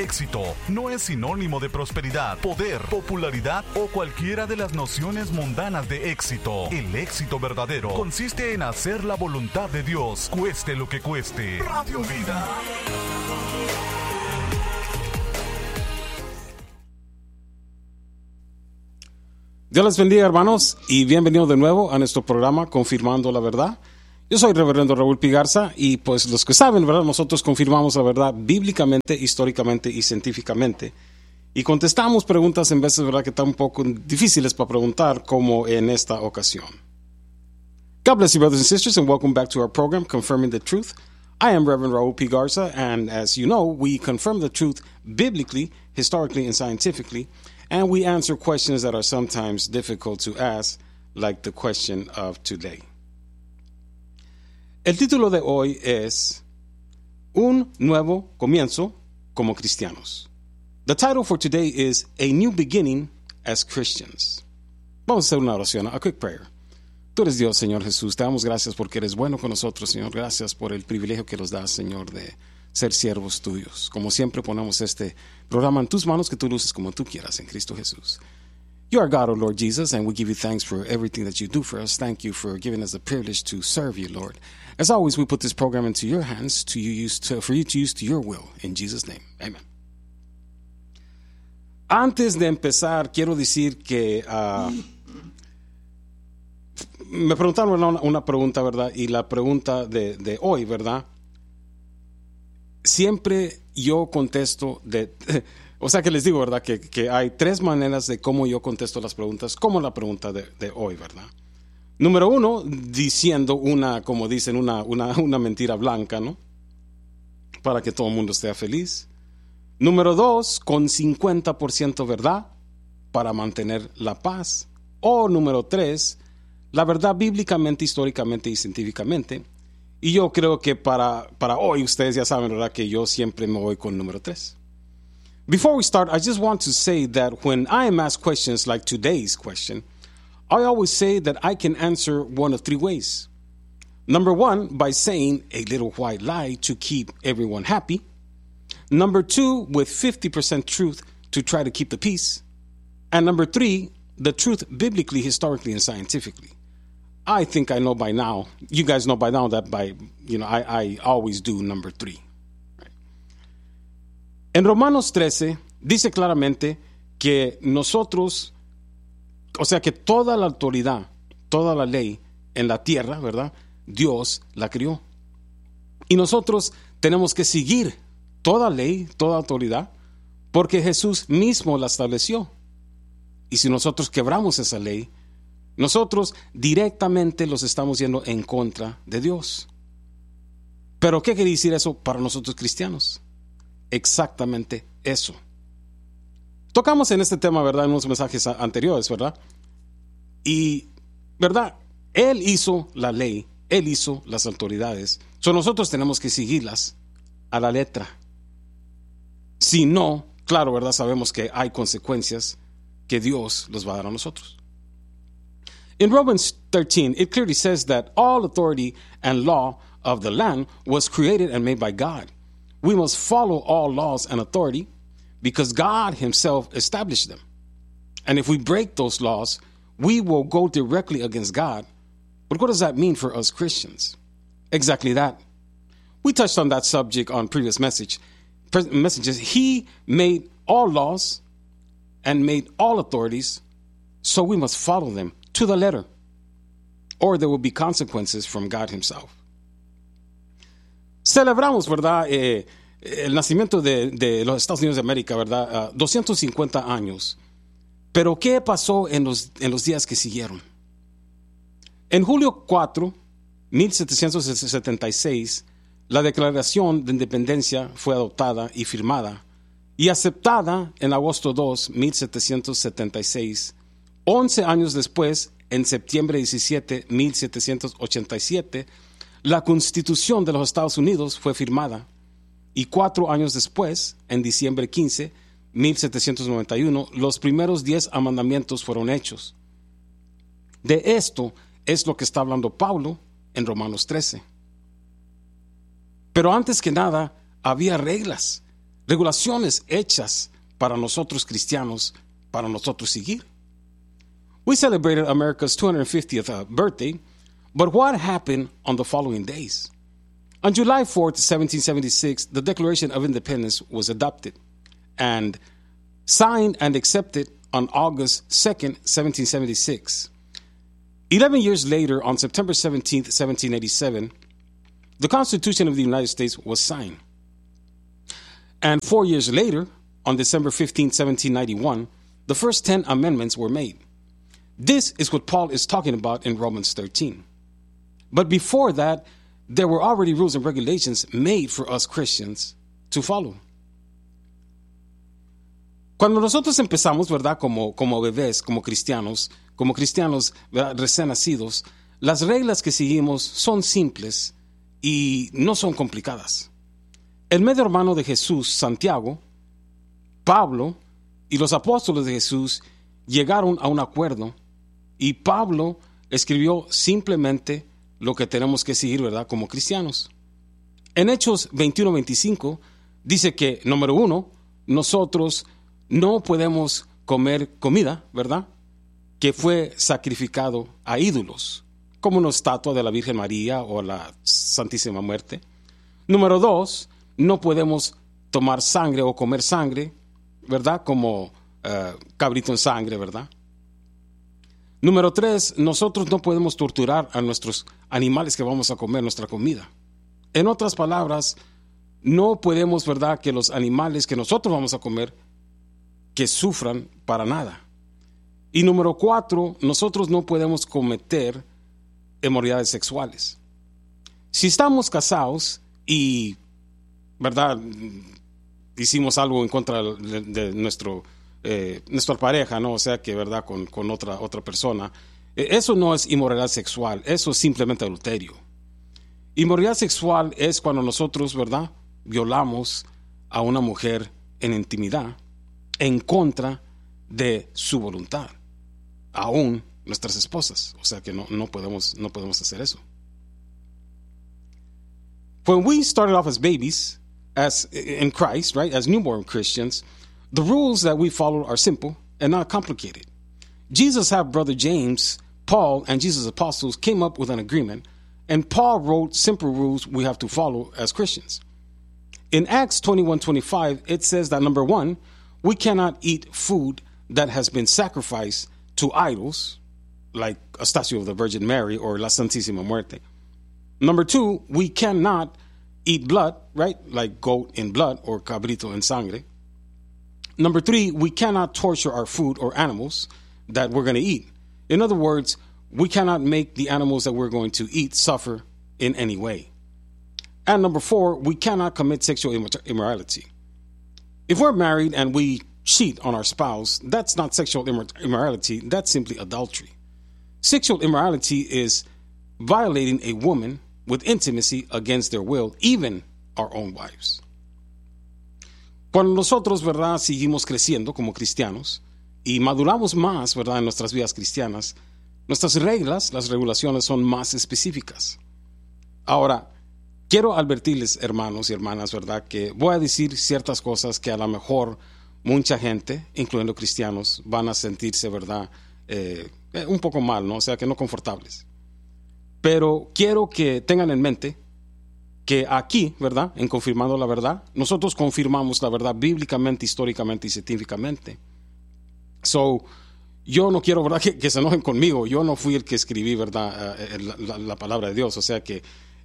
Éxito no es sinónimo de prosperidad, poder, popularidad o cualquiera de las nociones mundanas de éxito. El éxito verdadero consiste en hacer la voluntad de Dios, cueste lo que cueste. Radio Vida. Dios les bendiga, hermanos, y bienvenidos de nuevo a nuestro programa Confirmando la Verdad. Yo soy Reverendo Raúl P. Garza y pues los que saben, ¿verdad? Nosotros confirmamos la verdad bíblicamente, históricamente y científicamente. Y contestamos preguntas en veces, ¿verdad?, que están un poco difíciles para preguntar, como en esta ocasión. God bless you, brothers and sisters, and welcome back to our program, Confirming the Truth. I am Reverend Raúl P. Garza, and as you know, we confirm the truth biblically, historically, and scientifically. And we answer questions that are sometimes difficult to ask, like the question of today. El título de hoy es Un nuevo comienzo como cristianos. The title for today is A New Beginning as Christians. Vamos a hacer una oración, a quick prayer. Tú eres Dios, Señor Jesús. Te damos gracias porque eres bueno con nosotros, Señor. Gracias por el privilegio que nos das, Señor, de ser siervos tuyos. Como siempre ponemos este programa en tus manos, que tú luces como tú quieras en Cristo Jesús. You are God, O Lord Jesus, and we give you thanks for everything that you do for us. Thank you for giving us the privilege to serve you, Lord. As always, we put this program into your hands for you to use to your will. In Jesus' name, amen. Antes de empezar, quiero decir que me preguntaron una pregunta, ¿verdad? Y la pregunta de hoy, ¿verdad? Siempre yo contesto o sea que les digo, ¿verdad? Que hay tres maneras de cómo yo contesto las preguntas, como la pregunta de hoy, ¿verdad? Número uno, diciendo como dicen, una mentira blanca, ¿no? Para que todo el mundo esté feliz. Número dos, con 50% verdad, para mantener la paz. O número tres, la verdad bíblicamente, históricamente y científicamente. Y yo creo que para hoy ustedes ya saben, ¿verdad?, que yo siempre me voy con número 3. Before we start, I just want to say that when I am asked questions like today's question, I always say that I can answer one of three ways. Number one, by saying a little white lie to keep everyone happy. Number two, with 50% truth to try to keep the peace. And number three, the truth biblically, historically, and scientifically. I think I know by now, you guys know by now that I always do number 3. Right? En Romanos 13 dice claramente que nosotros, o sea que toda la autoridad, toda la ley en la tierra, ¿verdad?, Dios la crió. Y nosotros tenemos que seguir toda ley, toda autoridad, porque Jesús mismo la estableció. Y si nosotros quebramos esa ley, nosotros directamente los estamos yendo en contra de Dios. ¿Pero qué quiere decir eso para nosotros cristianos? Exactamente eso. Tocamos en este tema, ¿verdad?, en unos mensajes anteriores, ¿verdad? Y, ¿verdad?, Él hizo la ley, Él hizo las autoridades. Nosotros tenemos que seguirlas a la letra. Si no, claro, ¿verdad?, sabemos que hay consecuencias que Dios los va a dar a nosotros. In Romans 13, it clearly says that all authority and law of the land was created and made by God. We must follow all laws and authority because God himself established them. And if we break those laws, we will go directly against God. But what does that mean for us Christians? Exactly that. We touched on that subject on previous messages. He made all laws and made all authorities, so we must follow them to the letter, or there will be consequences from God himself. Celebramos, ¿verdad?, el nacimiento de los Estados Unidos de América, ¿verdad?, 250 años. Pero ¿qué pasó en los días que siguieron? En julio 4, 1776, la Declaración de Independencia fue adoptada y firmada y aceptada en agosto 2, 1776. 11 años después, en septiembre 17, 1787, la Constitución de los Estados Unidos fue firmada. Y 4 años después, en diciembre 15, 1791, los primeros 10 mandamientos fueron hechos. De esto es lo que está hablando Pablo en Romanos 13. Pero antes que nada, había reglas. regulaciones hechas para nosotros cristianos, para nosotros seguir. We celebrated America's 250th birthday, but what happened on the following days? On July 4th, 1776, the Declaration of Independence was adopted and signed and accepted on August 2nd, 1776. 11 years later, on September 17th, 1787, the Constitution of the United States was signed. And 4 years later, on December 15th, 1791, the first 10 amendments were made. This is what Paul is talking about in Romans 13. But before that, there were already rules and regulations made for us Christians to follow. Cuando nosotros empezamos, ¿verdad? Como bebés, como cristianos, ¿verdad? Recién nacidos, las reglas que seguimos son simples y no son complicadas. El medio hermano de Jesús, Santiago, Pablo y los apóstoles de Jesús llegaron a un acuerdo y Pablo escribió simplemente lo que tenemos que seguir, ¿verdad? Como cristianos. En Hechos 21-25 dice que, número 1, nosotros no podemos comer comida, ¿verdad?, que fue sacrificado a ídolos, como una estatua de la Virgen María o la Santísima Muerte. Número 2, no podemos tomar sangre o comer sangre, ¿verdad?, como cabrito en sangre, ¿verdad? Número 3, nosotros no podemos torturar a nuestros animales que vamos a comer nuestra comida. En otras palabras, no podemos, ¿verdad?, que los animales que nosotros vamos a comer que sufran para nada. Y número 4, nosotros no podemos cometer inmoralidades sexuales. Si estamos casados y, ¿verdad?, hicimos algo en contra de nuestra pareja, ¿no? O sea que, ¿verdad?, con otra persona, eso no es inmoralidad sexual, eso es simplemente adulterio. Inmoralidad sexual es cuando nosotros, ¿verdad?, violamos a una mujer en intimidad en contra de su voluntad, aún nuestras esposas. O sea que no podemos hacer eso. When we started off as babies, as in Christ, right, as newborn Christians, the rules that we follow are simple and not complicated. Jesus had brother James, Paul, and Jesus' apostles came up with an agreement, and Paul wrote simple rules we have to follow as Christians. In Acts 21:25, it says that, number 1, we cannot eat food that has been sacrificed to idols, like a statue of the Virgin Mary or La Santísima Muerte. Number 2, we cannot eat blood, right, like goat in blood or cabrito en sangre. Number 3, we cannot torture our food or animals that we're going to eat. In other words, we cannot make the animals that we're going to eat suffer in any way. And number 4, we cannot commit sexual immorality. If we're married and we cheat on our spouse, that's not sexual immorality, that's simply adultery. Sexual immorality is violating a woman with intimacy against their will, even our own wives. Cuando nosotros, ¿verdad?, seguimos creciendo como cristianos y maduramos más, ¿verdad?, en nuestras vidas cristianas, nuestras reglas, las regulaciones son más específicas. Ahora, quiero advertirles, hermanos y hermanas, ¿verdad?, que voy a decir ciertas cosas que a lo mejor mucha gente, incluyendo cristianos, van a sentirse, ¿verdad?, un poco mal, ¿no? O sea, que no confortables. Pero quiero que tengan en mente que aquí, ¿verdad?, en Confirmando la Verdad, nosotros confirmamos la verdad bíblicamente, históricamente y científicamente. So, yo no quiero, ¿verdad?, que se enojen conmigo. Yo no fui el que escribí, ¿verdad?, la palabra de Dios. O sea que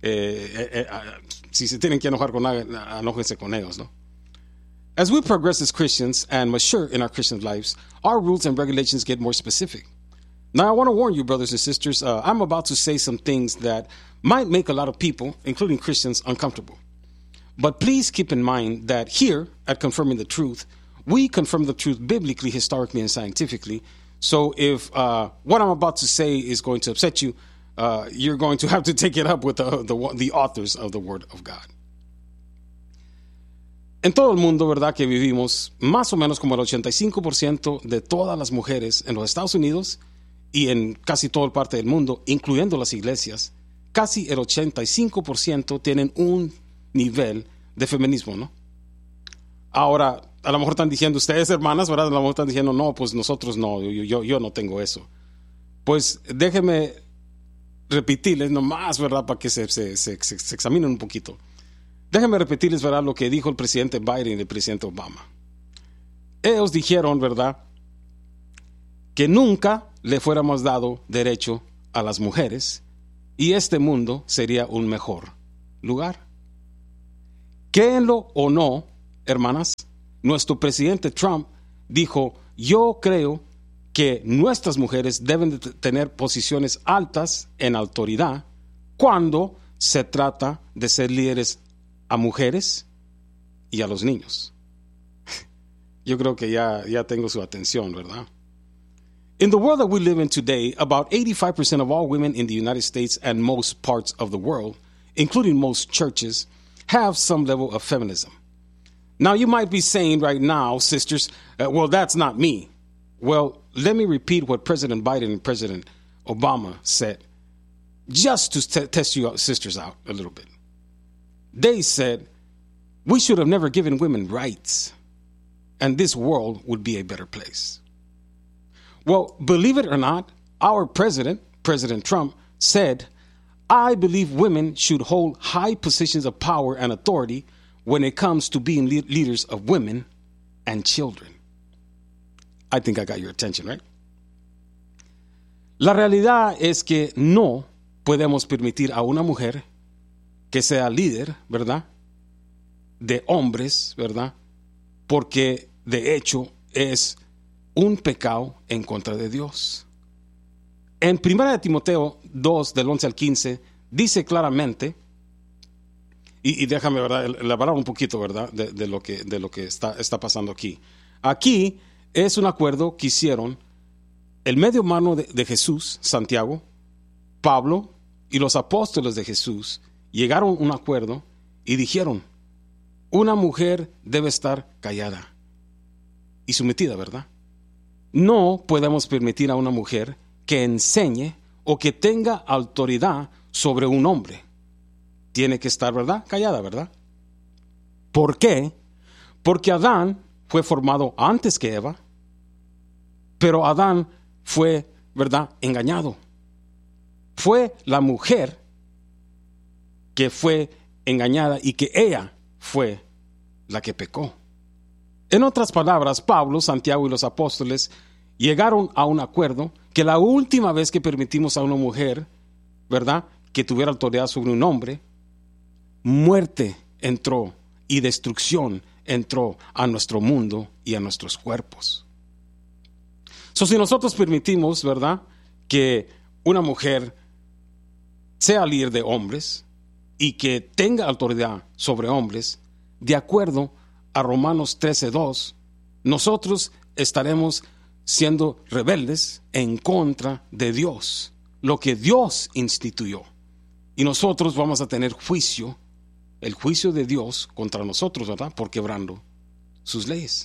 si se tienen que enojar con alguien, enójense con ellos, ¿no? As we progress as Christians and mature in our Christian lives, our rules and regulations get more specific. Now, I want to warn you, brothers and sisters, I'm about to say some things that might make a lot of people, including Christians, uncomfortable. But please keep in mind that here at Confirming the Truth, we confirm the truth biblically, historically, and scientifically. So if what I'm about to say is going to upset you, you're going to have to take it up with the authors of the Word of God. En todo el mundo, ¿verdad?, que vivimos, más o menos como el 85% de todas las mujeres en los Estados Unidos y en casi toda parte del mundo, incluyendo las iglesias, casi el 85% tienen un nivel de feminismo, ¿no? Ahora, a lo mejor están diciendo ustedes, hermanas, ¿verdad? A lo mejor están diciendo, no, pues nosotros no, yo no tengo eso. Pues déjenme repetirles nomás, ¿verdad? Para que se examinen un poquito. Déjenme repetirles, ¿verdad? Lo que dijo el presidente Biden y el presidente Obama. Ellos dijeron, ¿verdad?, que nunca le fuéramos dado derecho a las mujeres y este mundo sería un mejor lugar. Créanlo o no, hermanas, nuestro presidente Trump dijo, yo creo que nuestras mujeres deben de tener posiciones altas en autoridad cuando se trata de ser líderes a mujeres y a los niños. Yo creo que ya tengo su atención, ¿verdad? In the world that we live in today, about 85% of all women in the United States and most parts of the world, including most churches, have some level of feminism. Now, you might be saying right now, sisters, well, that's not me. Well, let me repeat what President Biden and President Obama said, just to test you sisters out a little bit. They said, we should have never given women rights, and this world would be a better place. Well, believe it or not, our president, President Trump, said, I believe women should hold high positions of power and authority when it comes to being leaders of women and children. I think I got your attention, right? La realidad es que no podemos permitir a una mujer que sea líder, ¿verdad?, de hombres, ¿verdad?, porque de hecho es un pecado en contra de Dios. En 1 Timoteo 2, del 11 al 15, dice claramente, y déjame, ¿verdad?, elaborar un poquito, ¿verdad?, de lo que está pasando aquí. Aquí es un acuerdo que hicieron el medio hermano de Jesús, Santiago, Pablo y los apóstoles de Jesús. Llegaron a un acuerdo y dijeron, una mujer debe estar callada y sometida, ¿verdad? No podemos permitir a una mujer que enseñe o que tenga autoridad sobre un hombre. Tiene que estar, ¿verdad?, callada, ¿verdad? ¿Por qué? Porque Adán fue formado antes que Eva, pero Adán fue, ¿verdad?, engañado. Fue la mujer que fue engañada y que ella fue la que pecó. En otras palabras, Pablo, Santiago y los apóstoles llegaron a un acuerdo que la última vez que permitimos a una mujer, ¿verdad?, que tuviera autoridad sobre un hombre, muerte entró y destrucción entró a nuestro mundo y a nuestros cuerpos. Si nosotros permitimos, ¿verdad?, que una mujer sea líder de hombres y que tenga autoridad sobre hombres, de acuerdo a Romanos 13:2, nosotros estaremos siendo rebeldes en contra de Dios, lo que Dios instituyó. Y nosotros vamos a tener juicio, el juicio de Dios contra nosotros, ¿verdad?, por quebrando sus leyes.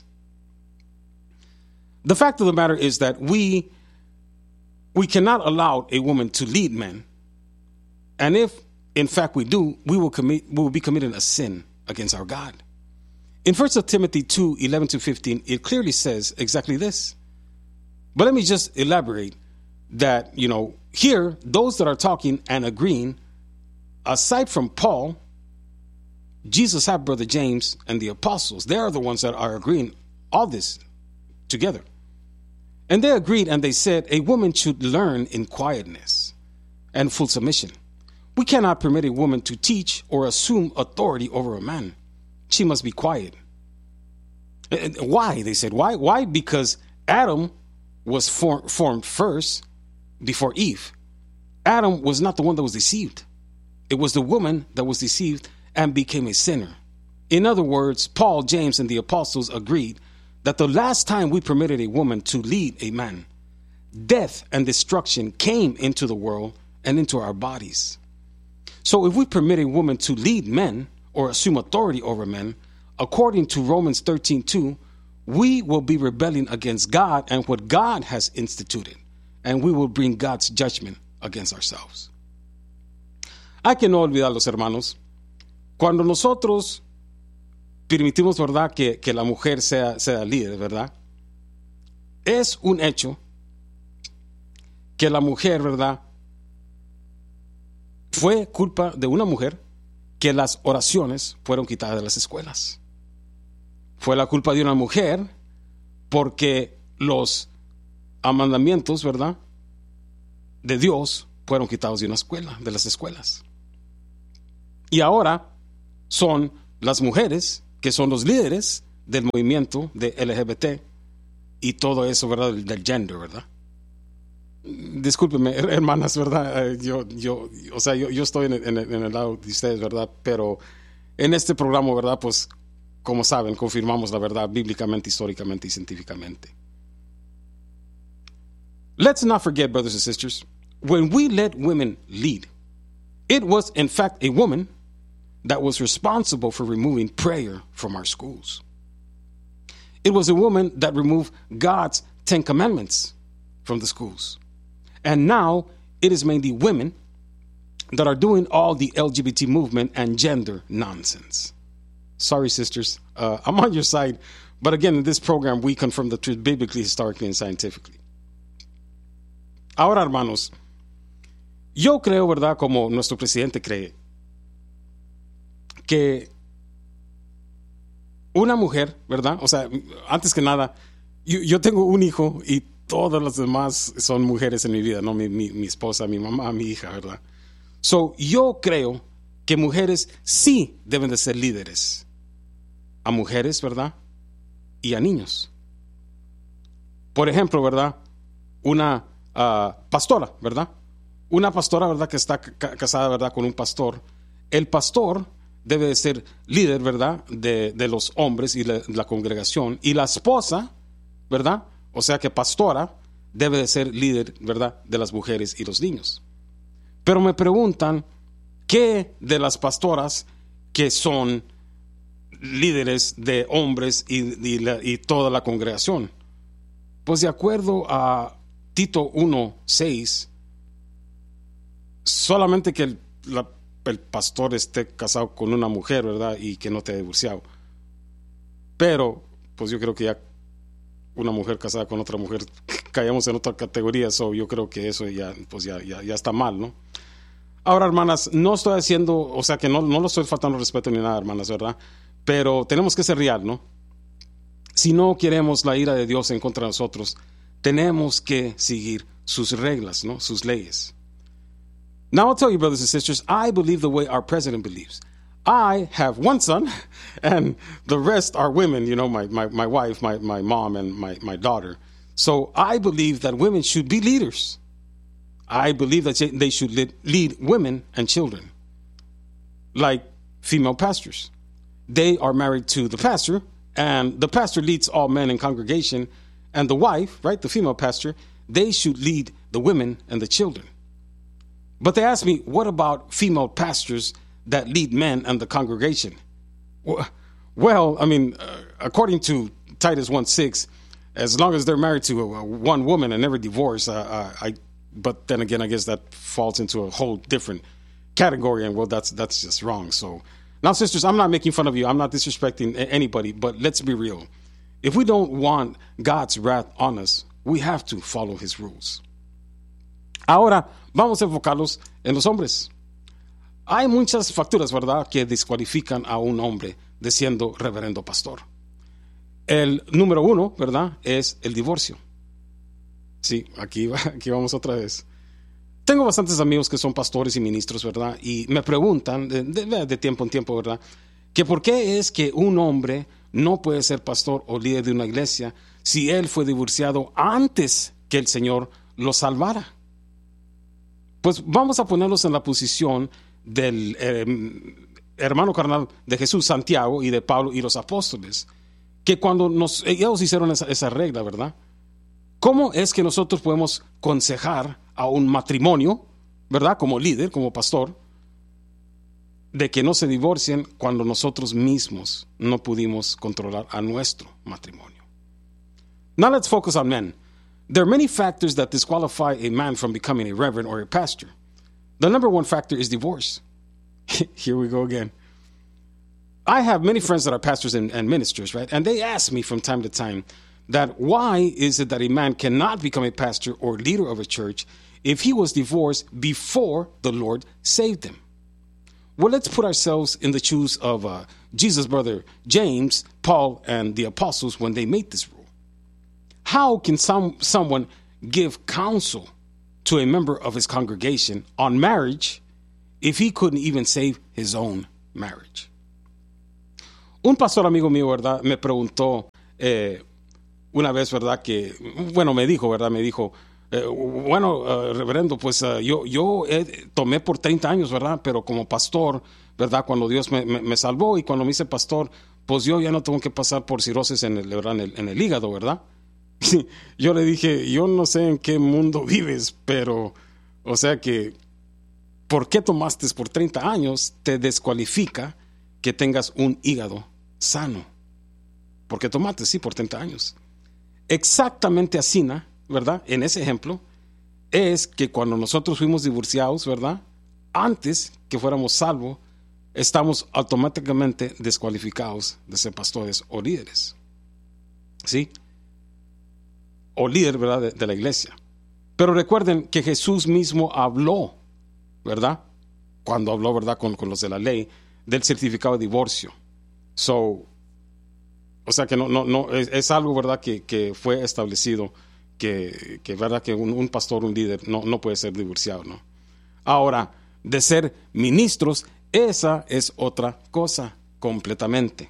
The fact of the matter is that we cannot allow a woman to lead men. And if, in fact, we do, we will be committing a sin against our God. In 1 Timothy 2, 11 to 15, it clearly says exactly this. But let me just elaborate that, here, those that are talking and agreeing, aside from Paul, Jesus had Brother James and the apostles. They are the ones that are agreeing all this together. And they agreed and they said, a woman should learn in quietness and full submission. We cannot permit a woman to teach or assume authority over a man. She must be quiet. And why? They said, why? Why? Because Adam was formed first before Eve. Adam was not the one that was deceived. It was the woman that was deceived and became a sinner. In other words, Paul, James, and the apostles agreed that the last time we permitted a woman to lead a man, death and destruction came into the world and into our bodies. So if we permit a woman to lead men or assume authority over men, according to Romans 13:2, we will be rebelling against God and what God has instituted, and we will bring God's judgment against ourselves. Hay que no olvidar, los hermanos, cuando nosotros permitimos, ¿verdad?, que la mujer sea líder, ¿verdad? Es un hecho que la mujer, ¿verdad?, fue culpa de una mujer que las oraciones fueron quitadas de las escuelas. Fue la culpa de una mujer porque los mandamientos, ¿verdad?, de Dios fueron quitados de las escuelas. Y ahora son las mujeres que son los líderes del movimiento de LGBT y todo eso, ¿verdad?, del gender, ¿verdad? Discúlpenme, hermanas, ¿verdad? Yo estoy en el lado de ustedes, ¿verdad? Pero en este programa, ¿verdad?, pues, como saben, confirmamos la verdad bíblicamente, históricamente y científicamente. Let's not forget, brothers and sisters, when we let women lead, it was, in fact, a woman that was responsible for removing prayer from our schools. It was a woman that removed God's 10 Commandments from the schools. And now it is mainly women that are doing all the LGBT movement and gender nonsense. Sorry, sisters, I'm on your side. But again, in this program, we confirm the truth biblically, historically, and scientifically. Ahora, hermanos, yo creo, ¿verdad?, como nuestro presidente cree, que una mujer, ¿verdad? O sea, antes que nada, yo tengo un hijo y todas las demás son mujeres en mi vida, ¿no? Mi esposa, mi mamá, mi hija, ¿verdad? So, yo creo que mujeres sí deben de ser líderes. A mujeres, ¿verdad?, y a niños. Por ejemplo, ¿verdad?, una pastora, ¿verdad? Una pastora, ¿verdad?, que está casada, ¿verdad?, con un pastor. El pastor debe de ser líder, ¿verdad?, de los hombres y la congregación. Y la esposa, ¿verdad?, o sea que pastora, debe de ser líder, ¿verdad?, de las mujeres y los niños. Pero me preguntan, ¿qué de las pastoras que son líderes de hombres y toda la congregación? Pues de acuerdo a Tito 1:6, solamente que el pastor esté casado con una mujer, ¿verdad?, y que no esté divorciado. Pero, pues yo creo que ya una mujer casada con otra mujer caemos en otra categoría, so yo creo que eso ya está mal, ¿no? Ahora, hermanas, no estoy haciendo, o sea que no lo estoy faltando respeto ni nada, hermanas, ¿verdad? Pero tenemos que ser real, ¿no? Si no queremos la ira de Dios en contra de nosotros, tenemos que seguir sus reglas, ¿no? Sus leyes. Now I'll tell you, brothers and sisters, I believe the way our president believes. I have one son, and the rest are women, you know, my wife, my mom, and my daughter. So I believe that women should be leaders. I believe that they should lead women and children, like female pastors. They are married to the pastor, and the pastor leads all men in congregation, and the wife, right, the female pastor, they should lead the women and the children. But they ask me, what about female pastors that lead men and the congregation? Well, I mean, according to Titus 1:6, as long as they're married to one woman and never divorced, but then again, I guess that falls into a whole different category, and well, that's just wrong. So now, sisters, I'm not making fun of you. I'm not disrespecting anybody, but let's be real. If we don't want God's wrath on us, we have to follow his rules. Ahora, vamos a enfocarlos en los hombres. Hay muchas facturas, ¿verdad?, que descualifican a un hombre de siendo reverendo pastor. El número 1, ¿verdad?, es el divorcio. Sí, aquí vamos otra vez. Tengo bastantes amigos que son pastores y ministros, ¿verdad? Y me preguntan de tiempo en tiempo, ¿verdad?, que por qué es que un hombre no puede ser pastor o líder de una iglesia si él fue divorciado antes que el Señor lo salvara. Pues vamos a ponerlos en la posición del hermano carnal de Jesús, Santiago, y de Pablo y los apóstoles, que cuando ellos hicieron esa regla, ¿verdad? ¿Cómo es que nosotros podemos aconsejar a un matrimonio, ¿verdad?, como líder, como pastor, de que no se divorcien cuando nosotros mismos no pudimos controlar a nuestro matrimonio? Now let's focus on men. There are many factors that disqualify a man from becoming a reverend or a pastor. The number one factor is divorce. Here we go again. I have many friends that are pastors and ministers, right? And they ask me from time to time that why is it that a man cannot become a pastor or leader of a church if he was divorced before the Lord saved him? Well, let's put ourselves in the shoes of Jesus' brother James, Paul, and the apostles when they made this rule. How can someone give counsel to a member of his congregation on marriage if he couldn't even save his own marriage? Un pastor amigo mío, ¿verdad? Me preguntó una vez, ¿verdad? Me dijo, reverendo, pues yo tomé por 30 años, ¿verdad? Pero como pastor, ¿verdad? Cuando Dios me salvó y cuando me hice pastor, pues yo ya no tengo que pasar por cirrosis en el hígado, ¿verdad? Yo le dije, yo no sé en qué mundo vives, pero, o sea que, ¿por qué tomaste por 30 años? Te descualifica que tengas un hígado sano. Porque tomaste, sí, por 30 años. Exactamente así, ¿no? ¿Verdad? En ese ejemplo, es que cuando nosotros fuimos divorciados, ¿verdad? Antes que fuéramos salvos, estamos automáticamente descualificados de ser pastores o líderes. ¿Sí? O líder, ¿verdad? De la iglesia. Pero recuerden que Jesús mismo habló, ¿verdad? Cuando habló, ¿verdad? Con los de la ley, del certificado de divorcio. O sea que no es algo, ¿verdad? Que fue establecido que verdad que un pastor, un líder no puede ser divorciado, ¿no? Ahora, de ser ministros, esa es otra cosa completamente.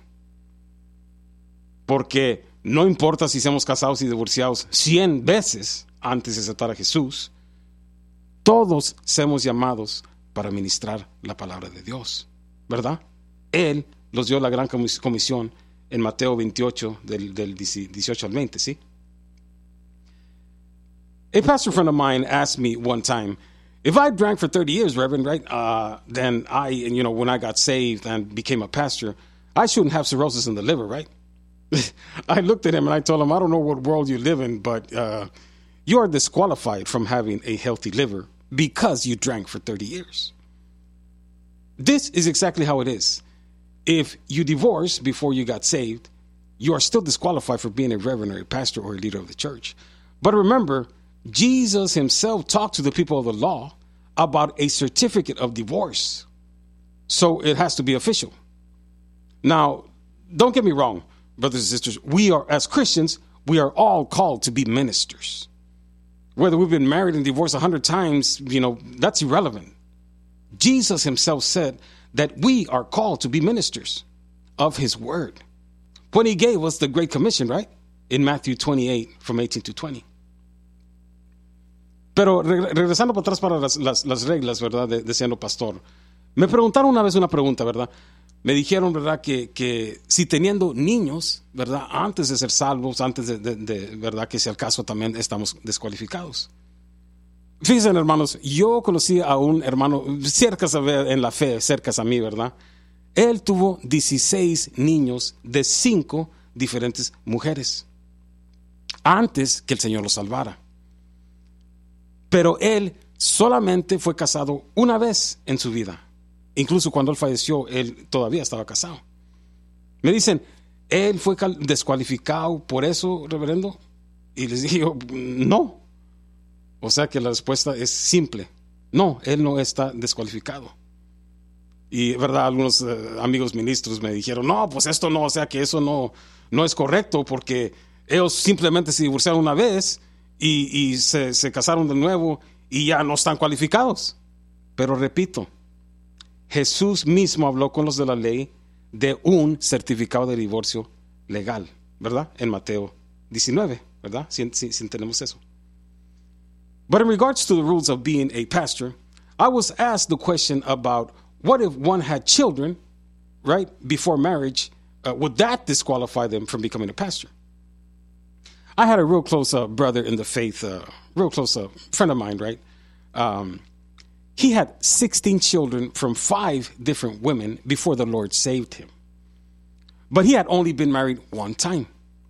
Porque no importa si somos casados y divorciados 100 veces antes de aceptar a Jesús, todos somos llamados para ministrar la palabra de Dios, ¿verdad? Él los dio la gran comisión en Mateo 28 del 18 al 20, ¿sí? A pastor friend of mine asked me one time, if I drank for 30 years, Reverend, right, then when I got saved and became a pastor, I shouldn't have cirrhosis in the liver, right? I looked at him and I told him, I don't know what world you live in, but you are disqualified from having a healthy liver because you drank for 30 years. This is exactly how it is. If you divorce before you got saved, you are still disqualified for being a reverend or a pastor or a leader of the church. But remember, Jesus himself talked to the people of the law about a certificate of divorce. So it has to be official. Now, don't get me wrong, brothers and sisters. We are, as Christians, we are all called to be ministers. Whether we've been married and divorced 100 times, that's irrelevant. Jesus himself said that we are called to be ministers of his word when he gave us the Great Commission, right? In Matthew 28, from 18 to 20. Pero regresando para atrás para las reglas, ¿verdad? De siendo pastor. Me preguntaron una vez una pregunta, ¿verdad? Me dijeron, ¿verdad? Que si teniendo niños, ¿verdad? Antes de ser salvos, antes de ¿verdad? Que sea el caso también estamos descualificados. Fíjense, hermanos, yo conocí a un hermano cerca en la fe, cerca a mí, ¿verdad? Él tuvo 16 niños de 5 diferentes mujeres antes que el Señor lo salvara. Pero él solamente fue casado una vez en su vida. Incluso cuando él falleció, él todavía estaba casado. Me dicen, ¿él fue descualificado por eso, reverendo? Y les dije, no. O sea que la respuesta es simple. No, él no está descualificado. Y, ¿verdad? Algunos amigos ministros me dijeron, no, pues esto no, o sea que eso no es correcto porque ellos simplemente se divorciaron una vez y se casaron de nuevo y ya no están cualificados. Pero repito, Jesús mismo habló con los de la ley de un certificado de divorcio legal, ¿verdad? En Mateo 19, ¿verdad? Si entendemos eso. But in regards to the rules of being a pastor, I was asked the question about what if one had children, right, before marriage, would that disqualify them from becoming a pastor? I had a real close brother in the faith, real close friend of mine, right? He had 16 children from 5 different women before the Lord saved him. But he had only been married one time.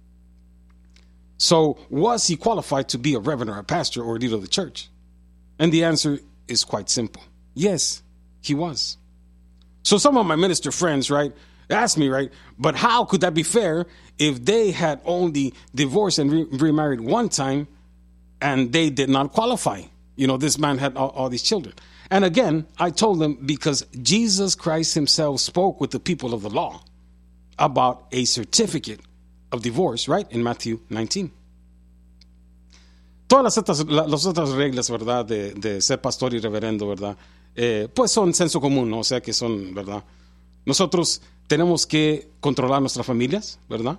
So was he qualified to be a reverend or a pastor or a leader of the church? And the answer is quite simple. Yes, he was. So some of my minister friends, right, ask me, right? But how could that be fair if they had only divorced and remarried one time and they did not qualify? You know, this man had all these children. And again, I told them because Jesus Christ himself spoke with the people of the law about a certificate of divorce, right? In Matthew 19. Todas las otras reglas, ¿verdad? De ser pastor y reverendo, ¿verdad? Pues son senso común, ¿no? O sea que son, ¿verdad? Nosotros tenemos que controlar nuestras familias, ¿verdad?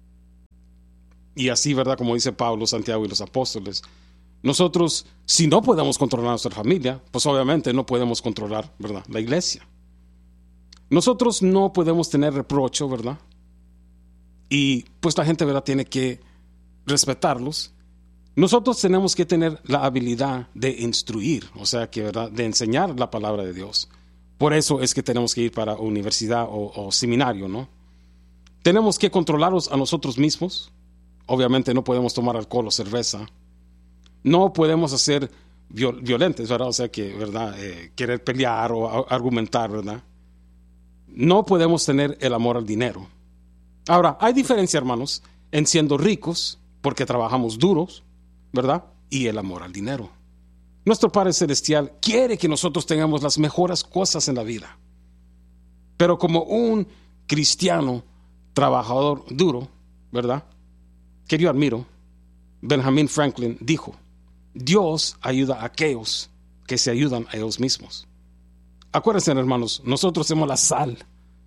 Y así, ¿verdad? Como dice Pablo, Santiago y los apóstoles. Nosotros, si no podemos controlar nuestra familia, pues obviamente no podemos controlar, ¿verdad? La iglesia. Nosotros no podemos tener reprocho, ¿verdad? Y pues la gente, ¿verdad? Tiene que respetarlos. Nosotros tenemos que tener la habilidad de instruir, o sea, que, ¿verdad? De enseñar la palabra de Dios. Por eso es que tenemos que ir para universidad o seminario, ¿no? Tenemos que controlarlos a nosotros mismos. Obviamente no podemos tomar alcohol o cerveza. No podemos ser violentos, ¿verdad? O sea, que, ¿verdad? Querer pelear o argumentar, ¿verdad? No podemos tener el amor al dinero. Ahora, hay diferencia, hermanos, en siendo ricos, porque trabajamos duros, ¿verdad? Y el amor al dinero. Nuestro Padre Celestial quiere que nosotros tengamos las mejores cosas en la vida. Pero como un cristiano trabajador duro, ¿verdad? Que yo admiro, Benjamin Franklin dijo, Dios ayuda a aquellos que se ayudan a ellos mismos. Acuérdense, hermanos, nosotros somos la sal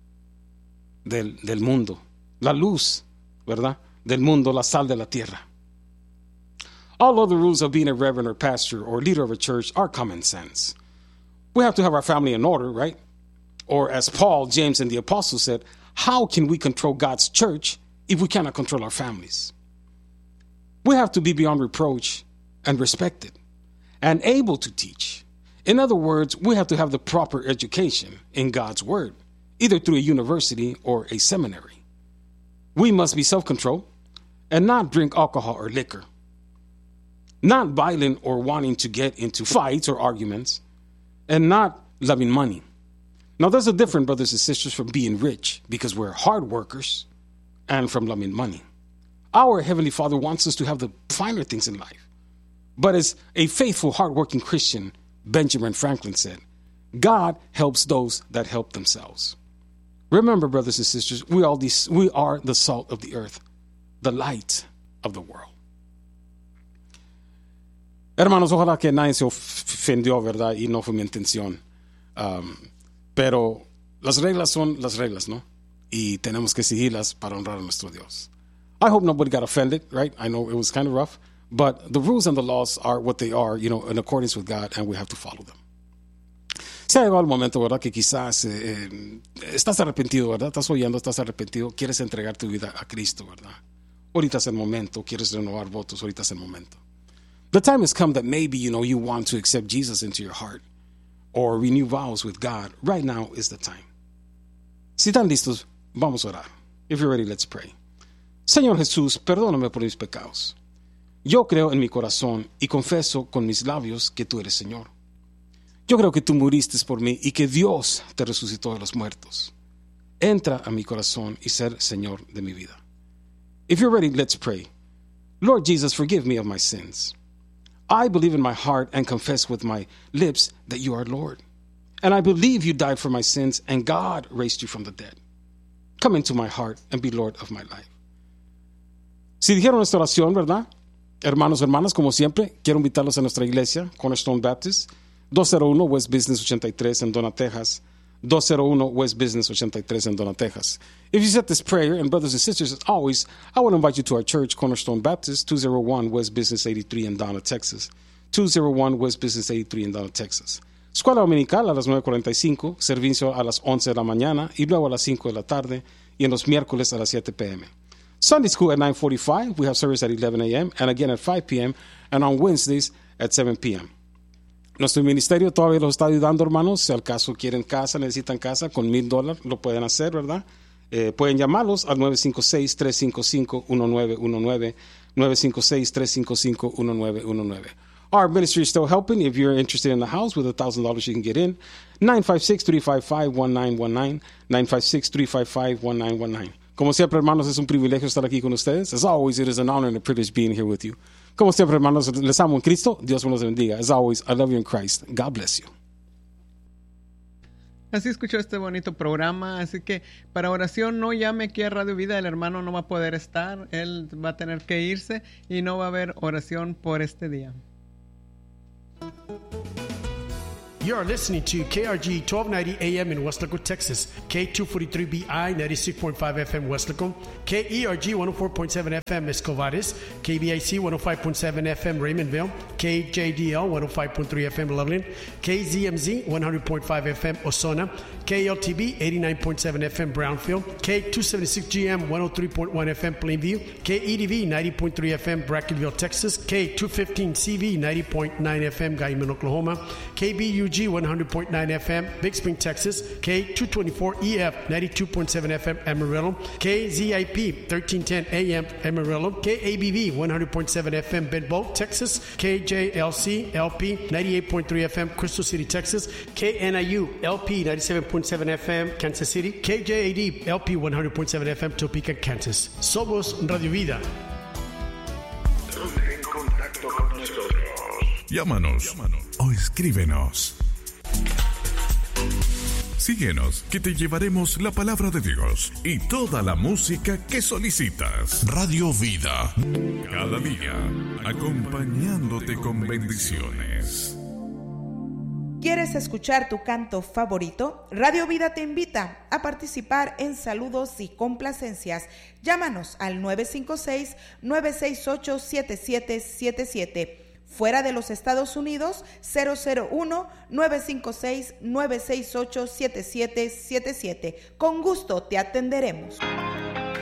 del mundo, la luz, ¿verdad? Del mundo, la sal de la tierra. All other rules of being a reverend or pastor or leader of a church are common sense. We have to have our family in order, right? Or as Paul, James, and the apostles said, how can we control God's church if we cannot control our families? We have to be beyond reproach and respected and able to teach. In other words, we have to have the proper education in God's word, either through a university or a seminary. We must be self-controlled and not drink alcohol or liquor. Not violent or wanting to get into fights or arguments, and not loving money. Now, there's a difference, brothers and sisters, from being rich, because we're hard workers, and from loving money. Our Heavenly Father wants us to have the finer things in life. But as a faithful, hardworking Christian, Benjamin Franklin said, God helps those that help themselves. Remember, brothers and sisters, we are the salt of the earth, the light of the world. Hermanos, ojalá que nadie se ofendió, ¿verdad? Y no fue mi intención. Pero las reglas son las reglas, ¿no? Y tenemos que seguirlas para honrar a nuestro Dios. I hope nobody got offended, right? I know it was kind of rough. But the rules and the laws are what they are, you know, in accordance with God, and we have to follow them. Se ha llegado el momento, ¿verdad? Que quizás estás arrepentido, ¿verdad? Estás oyendo, estás arrepentido. Quieres entregar tu vida a Cristo, ¿verdad? Ahorita es el momento. Quieres renovar votos. Ahorita es el momento. The time has come that maybe, you know, you want to accept Jesus into your heart or renew vows with God. Right now is the time. Si están listos, vamos a orar. If you're ready, let's pray. Señor Jesús, perdóname por mis pecados. Yo creo en mi corazón y confeso con mis labios que tú eres Señor. Yo creo que tú muriste por mí y que Dios te resucitó de los muertos. Entra a mi corazón y ser Señor de mi vida. If you're ready, let's pray. Lord Jesus, forgive me of my sins. I believe in my heart and confess with my lips that you are Lord. And I believe you died for my sins and God raised you from the dead. Come into my heart and be Lord of my life. Si dijeron esta oración, ¿verdad? Hermanos, hermanas, como siempre, quiero invitarlos a nuestra iglesia, Cornerstone Baptist, 201 West Business 83 en Donna, Texas. 201 West Business 83 en Donna, Texas. If you said this prayer, and brothers and sisters, as always, I want to invite you to our church, Cornerstone Baptist, 201 West Business 83 en Donna, Texas. 201 West Business 83 en Donna, Texas. Escuela dominical a las 9:45, servicio a las 11 de la mañana y luego a las 5 de la tarde y en los miércoles a las 7 p.m. Sunday school at 9:45, we have service at 11 a.m. and again at 5 p.m. and on Wednesdays at 7 p.m. Nuestro ministerio todavía los está ayudando, hermanos. Si al caso quieren casa, necesitan casa, con $1,000 lo pueden hacer, ¿verdad? Pueden llamarlos al 956-355-1919, 956-355-1919. Our ministry is still helping. If you're interested in the house with $1,000, you can get in. 956-355-1919. 956-355-1919. Como siempre, hermanos, es un privilegio estar aquí con ustedes. As always, it is an honor and a privilege being here with you. Como siempre, hermanos, les amo en Cristo. Dios me los bendiga. As always, I love you in Christ. God bless you. Así escuchó este bonito programa, así que para oración no llame aquí a Radio Vida, el hermano no va a poder estar, él va a tener que irse y no va a haber oración por este día. You are listening to KRG 1290 AM in Weslaco, Texas, K243BI 96.5 FM Weslaco, KERG 104.7 FM Escovares, KBIC 105.7 FM Raymondville, KJDL 105.3 FM Loveland, KZMZ 100.5 FM Osona, KLTB 89.7 FM Brownfield, K276GM 103.1 FM Plainview, KEDV 90.3 FM Brackenville, Texas, K215CV 90.9 FM Guyman, Oklahoma, KBUG 100.9 FM Big Spring, Texas, K224EF 92.7 FM Amarillo, KZIP 1310 AM Amarillo, KABV 100.7 FM Benbow, Texas, KJLC LP 98.3 FM Crystal City, Texas, KNIU LP 97.7 FM Kansas City, KJAD LP 100.7 FM Topeka, Kansas. Somos Radio Vida. En contacto con nosotros. Llámanos o escríbenos. Síguenos, que te llevaremos la palabra de Dios y toda la música que solicitas. Radio Vida, cada día, acompañándote con bendiciones. ¿Quieres escuchar tu canto favorito? Radio Vida te invita a participar en saludos y complacencias. Llámanos al 956-968-7777. Fuera de los Estados Unidos, 001-956-968-7777. Con gusto te atenderemos.